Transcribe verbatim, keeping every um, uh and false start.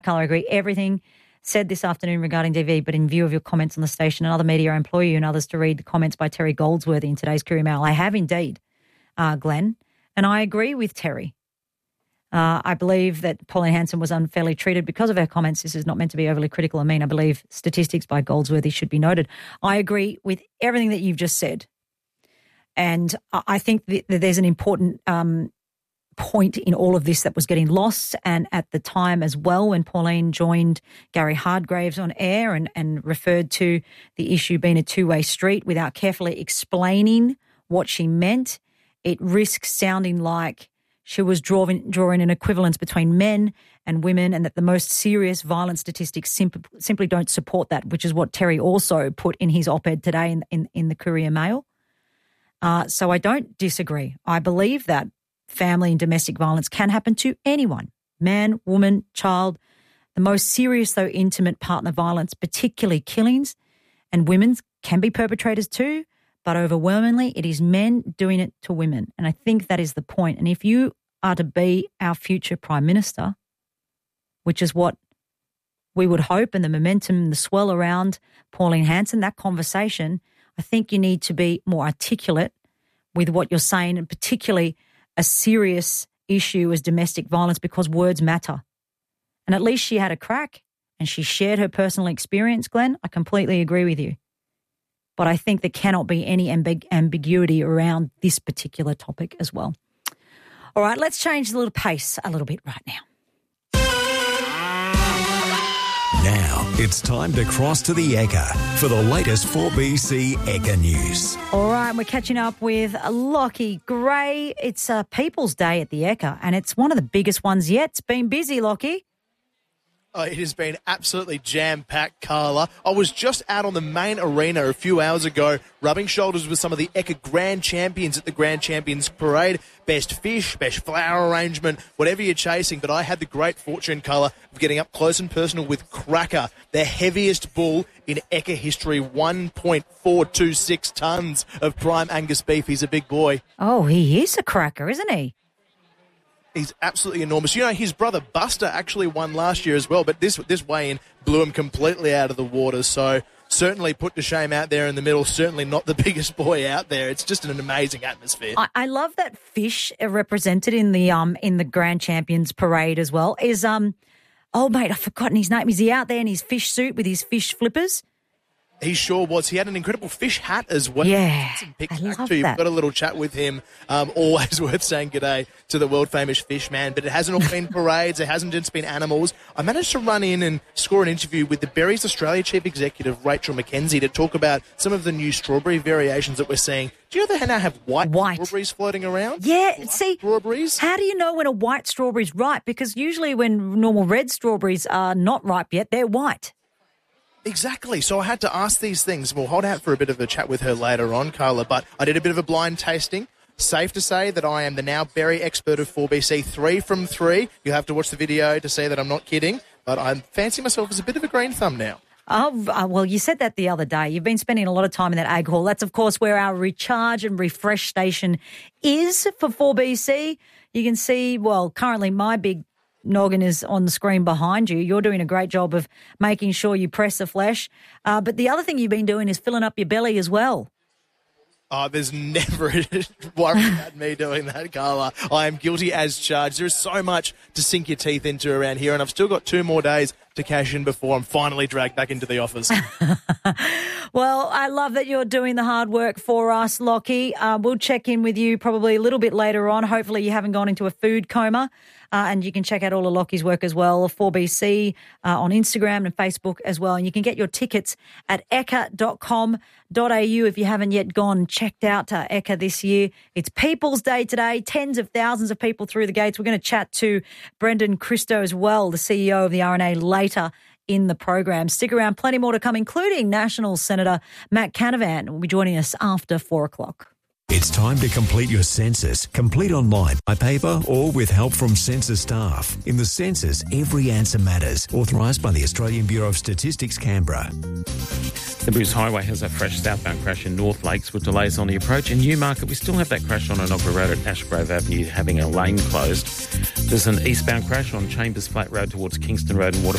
Carla, I agree. Everything said this afternoon regarding D V, but in view of your comments on the station and other media, I implore you and others to read the comments by Terry Goldsworthy in today's Courier Mail. I have indeed, uh, Glenn, and I agree with Terry. Uh, I believe that Pauline Hanson was unfairly treated because of her comments. This is not meant to be overly critical or mean. I believe statistics by Goldsworthy should be noted. I agree with everything that you've just said. And I think that there's an important um, point in all of this that was getting lost. And at the time as well, when Pauline joined Gary Hardgraves on air and, and referred to the issue being a two-way street without carefully explaining what she meant, it risks sounding like she was drawing, drawing an equivalence between men and women, and that the most serious violence statistics simp- simply don't support that, which is what Terry also put in his op-ed today in, in, in the Courier Mail. Uh, so I don't disagree. I believe that family and domestic violence can happen to anyone, man, woman, child. The most serious, though, intimate partner violence, particularly killings, and women's can be perpetrators too, but overwhelmingly it is men doing it to women. And I think that is the point. And if you are to be our future Prime Minister, which is what we would hope, and the momentum, the swell around Pauline Hanson, that conversation, I think you need to be more articulate with what you're saying, and particularly a serious issue as domestic violence, because words matter. And at least she had a crack and she shared her personal experience, Glenn. I completely agree with you. But I think there cannot be any ambig- ambiguity around this particular topic as well. All right, let's change the little pace a little bit right now. Now it's time to cross to the Ekka for the latest four B C Ekka news. All right, we're catching up with Lockie Gray. It's uh, People's Day at the Ekka, and it's one of the biggest ones yet. It's been busy, Lockie. Oh, it has been absolutely jam-packed, Carla. I was just out on the main arena a few hours ago, rubbing shoulders with some of the Ekka Grand Champions at the Grand Champions Parade. Best fish, best flower arrangement, whatever you're chasing. But I had the great fortune, Carla, of getting up close and personal with Cracker, the heaviest bull in Ekka history, one point four two six tonnes of prime Angus beef. He's a big boy. Oh, he is a cracker, isn't he? He's absolutely enormous. You know, his brother Buster actually won last year as well, but this this weigh-in blew him completely out of the water. So certainly put to shame out there in the middle. Certainly not the biggest boy out there. It's just an amazing atmosphere. I, I love that fish represented in the um in the Grand Champions Parade as well. Is um oh mate, I've forgotten his name. Is he out there in his fish suit with his fish flippers? He sure was. He had an incredible fish hat as well. Yeah, I love too. You've that. got a little chat with him. Um, always worth saying g'day to the world-famous fish man. But it hasn't all been parades. It hasn't just been animals. I managed to run in and score an interview with the Berries Australia Chief Executive, Rachel McKenzie, to talk about some of the new strawberry variations that we're seeing. Do you ever now have white, White. strawberries floating around? Yeah, White see, strawberries? how do you know when a white strawberry's ripe? Because usually when normal red strawberries are not ripe yet, they're white. Exactly. So I had to ask these things. We'll hold out for a bit of a chat with her later on, Carla, but I did a bit of a blind tasting. Safe to say that I am the now berry expert of four B C, three from three. You'll have to watch the video to see that I'm not kidding, but I fancy myself as a bit of a green thumb now. Oh, uh, well, you said that the other day. You've been spending a lot of time in that ag hall. That's, of course, where our recharge and refresh station is for four B C. You can see, well, currently my big noggin is on the screen behind you. You're doing a great job of making sure you press the flesh. Uh, but the other thing you've been doing is filling up your belly as well. Oh, there's never a worry about me doing that, Carla. I am guilty as charged. There is so much to sink your teeth into around here, and I've still got two more days to cash in before I'm finally dragged back into the office. Well, I love that you're doing the hard work for us, Lockie. Uh, we'll check in with you probably a little bit later on. Hopefully you haven't gone into a food coma. Uh, and you can check out all of Lockie's work as well, four B C uh, on Instagram and Facebook as well. And you can get your tickets at ekka dot com dot a u if you haven't yet gone checked out uh, Ekka this year. It's People's Day today, tens of thousands of people through the gates. We're going to chat to Brendan Christo as well, the C E O of the R N A, later in the program. Stick around, plenty more to come, including National Senator Matt Canavan will be joining us after four o'clock. It's time to complete your census. Complete online, by paper, or with help from census staff. In the census, every answer matters. Authorised by the Australian Bureau of Statistics, Canberra. The Bruce Highway has a fresh southbound crash in North Lakes with delays on the approach. In Newmarket, we still have that crash on Enoggera Road at Ashgrove Avenue having a lane closed. There's an eastbound crash on Chambers Flat Road towards Kingston Road and Waterfront